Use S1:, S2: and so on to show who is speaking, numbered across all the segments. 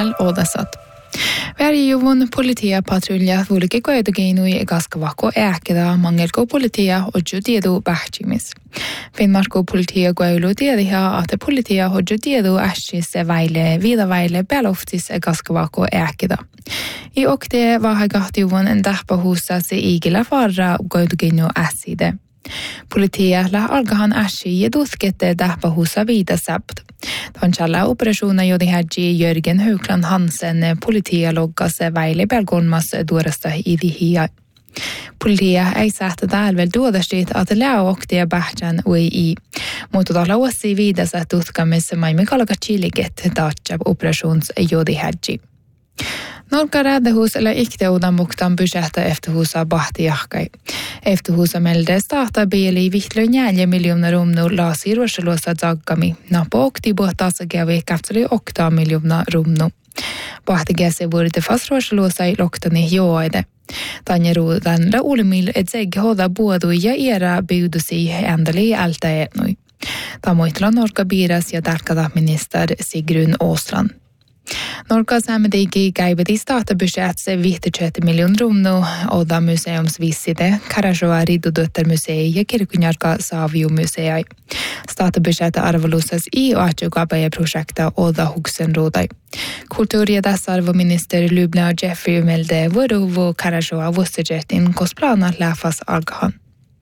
S1: Michelle Odasat. Värjuvun politiapatrulia vuolikin koetukinui Gaskavako ääkeda mangelko politia hojutiedu pähtimis. Finnmarko politia koelu tiediha, että politia hojutiedu äschissä viidaväile peloftis Gaskavako ääkeda. I okte vahagahtuvun en tähpahuussasi iikillä farra koetukinu ässide. Politialla alkahan äschi ja tutkette tähpahuussa viidasäpt. Tansalla operationer gjorde härji Jörgen Högland Hansen politialoggas väile pelgonmas duorasta idihia. Politia ei sähtä tälvel duodastit att lää oktia bähtjan ui. Mutta tala ossi viidasa tutkamissa maimme kalkachiliket taatjab operations gjorde härji. Norka räddehus eller ikteudan muktan budgetta efterhusa bahtijahkai. Efterhusa melde starta beli vihtlö 4 miljoner rumnor lasi roselosa zaggami. Nappo okti bohtasa gavi katsali 8 miljoner rumnor. Bahtijäse vuorite fast roselosa i loktani joide. Tanja ruudan la ulimil et segg hoda buodu ja era buudusi ändali alta etnui. Tamoitla Norka biras ja tarkada minister Sigrun Åsland. Norka saamedigi käiveti startabudgetse 50 miljoner rumno Oda museumsviside, Karajoa Ridudöttermusei ja Kirkunjarka Savio-museai. Startabudgete arvelusas i Oatjukabaja-projekta Oda Hugsenrodai. Kulttuuri- ja tasa-arvoministeri Lubna Jeffrey melde vuoruvo Karajoa vuosijetin kosplana läfas alkahan.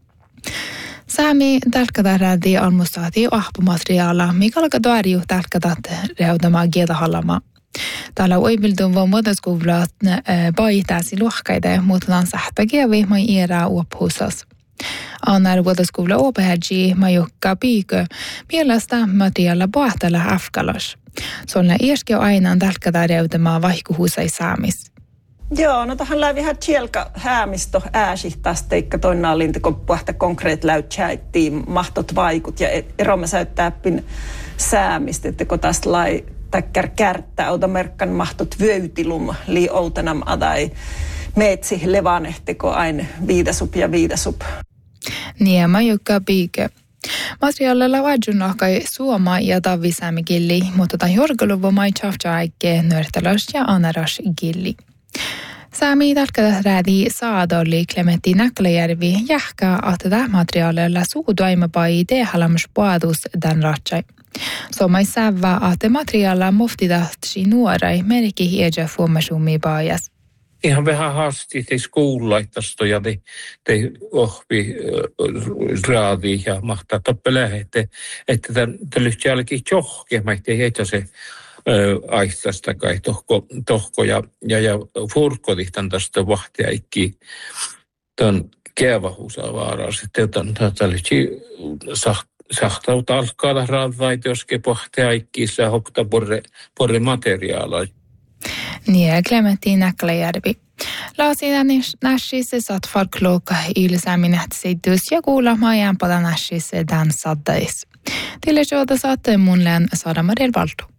S1: Sami tälkädaradi almustaati ahpumateriaala, mikä alkaa tuariu tälkädat reudama giedahallama. Täällä oivildun vuon muotoskouluat paitäisi luokkaide, mutta on sähtäkiävi mai era uophuusas. Annar vuotoskoulu opehäji majukka piikö, mielestä materiaala pahtella afkalas. Solla iäski aina tälkädä reudama vaihkuhuusai saamis.
S2: Joo, no tähän läpi ihan tjelka häämisto ääsihtästä, eikä toinaan lintiko puhta konkreet läytsäittiin mahtot vaikut ja eromme säyttääppin säämistä, että kun tästä lai täkkär kärttää otamerkkan mahtot vyöytilum lii outanam adai meetsi levanehtiko aina viidasup ja viidasup.
S1: Niema jukka piike. Materiaalilla vajunahkai suoma ja tavisäämi gilli, mutta tai jorgoluvo mai tjaftsaikke nörtelas ja anaras gilli. Saami tälkädä räädi saadolli Klemetti Näkläjärvi jähkää, että tämä materiaalilla suuduaimapai tehalams puadus tämän ratsai. Somai sävää, että materiaalilla muftidahtsi nuorai merkki hiedä fuomasuumi paajas.
S3: Ihan vähän haasti te skoulaittasto ja te ohvi raadi ja mahtaa toppelää, että te lyhti jälkeen johkema, ettei heitä se aistasta kai tohko ja furkodihtan tästä vahtiaikki tämän kevahuusaa vaaraa. Sitten tätä lyhti sahtauta alkaa raadvait, joske vahtiaikki saa hokta porre materiaalaa.
S1: Niin, Klemetti Näkläjärvi. Laasina nässissä saat farkloka ilsääminähtsidys ja kuulemaan jäänpada nässissä tämän saddais. Tille joota saatte mun lään Sara Mariel Valtu.